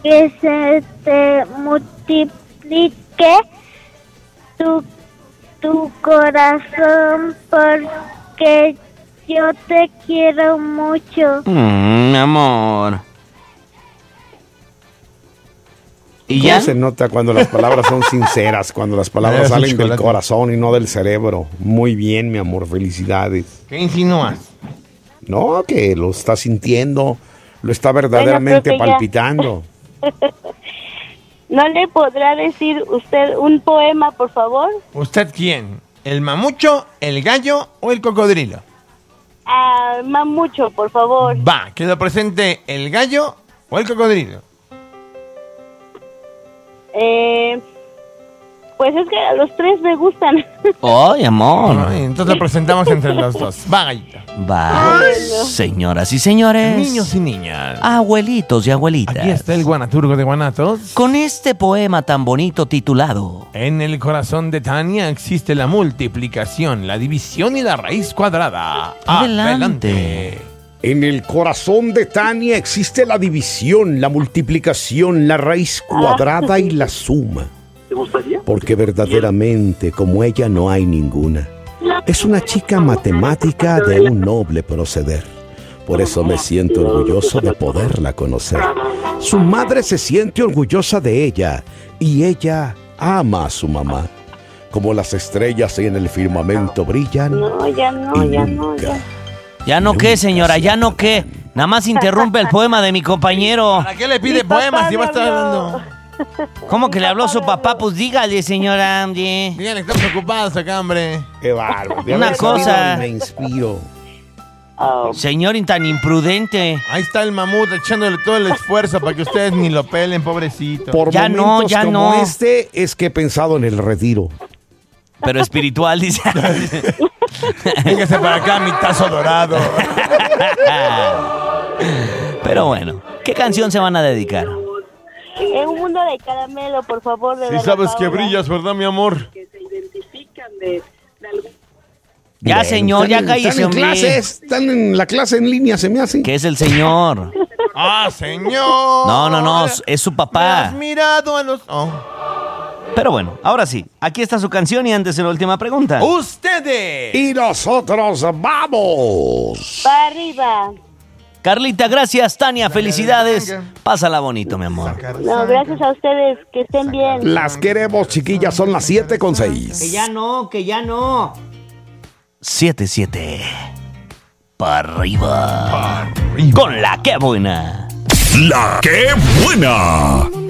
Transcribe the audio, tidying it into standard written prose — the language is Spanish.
que se te multiplique tu corazón, porque yo te quiero mucho. Amor. ¿Y ¿Cómo ya? se nota cuando las palabras son sinceras, cuando las palabras salen del corazón y no del cerebro? Muy bien, mi amor, felicidades. ¿Qué insinúas? No, que lo está sintiendo, lo está verdaderamente Bueno, creo que ya. palpitando. ¿No le podrá decir usted un poema, por favor? ¿Usted quién? ¿El mamucho, el gallo o el cocodrilo? Mamucho, por favor. Va, que lo presente el gallo o el cocodrilo. Pues es que a los tres me gustan. ¡Ay, amor! Ay, entonces lo presentamos entre los dos. Va, gallito. Va, señoras y señores. Niños y niñas. Abuelitos y abuelitas. Aquí está el guanaturgo de Guanatos. Con este poema tan bonito titulado En el corazón de Tania existe la multiplicación, la división y la raíz cuadrada. Adelante. En el corazón de Tania existe la división, la multiplicación, la raíz cuadrada y la suma. ¿Te gustaría? Porque verdaderamente como ella no hay ninguna. Es una chica matemática de un noble proceder. Por eso me siento orgulloso de poderla conocer. Su madre se siente orgullosa de ella y ella ama a su mamá. Como las estrellas en el firmamento brillan. No, ya no, y ya nunca. no, ya. Ya no qué, señora, ya no qué. Nada más interrumpe el poema de mi compañero. ¿Para qué le pide Mi papá poemas si va a me estar habló. hablando? ¿Cómo que le habló su papá? Pues dígale, señora. Oye. Díganle, estamos ocupados acá, hombre. Qué bárbaro. De Una haber sabido, cosa. me inspiro. Señor tan imprudente. Ahí está el mamut echándole todo el esfuerzo para que ustedes ni lo pelen, pobrecito. Por Ya no, momentos ya como no. este es que he pensado en el retiro. Pero espiritual, dice. Véngase para acá, mi tazo dorado. Pero bueno, ¿qué canción se van a dedicar? En un mundo de caramelo, por favor. De Si Dana sabes que Paola. brillas, ¿verdad, mi amor? Que se identifican de algún... Ya, Bueno, señor, ya están cállese, en hombre. clases, están en la clase en línea, se me hace. Que es el señor. ¡Ah, señor! No, es su ¿Me has papá. mirado a los... Oh. Pero bueno, ahora sí, aquí está su canción y antes de la última pregunta. ¡Ustedes! Y nosotros vamos. Para arriba. Carlita, gracias. Tania, felicidades. Pásala bonito, mi amor. No, gracias a ustedes. Que estén bien. Las queremos, chiquillas, son las 7:06. Que ya no. 7-7. Para arriba. Con la que buena. ¡La que buena!